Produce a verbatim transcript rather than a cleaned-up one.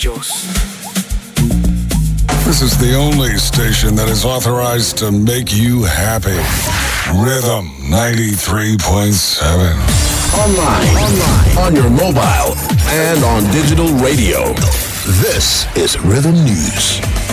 ellos. This is the only station that is authorized to make you happy. Rhythm ninety-three point seven. Online, online, on your mobile, and on digital radio. This is Rhythm News.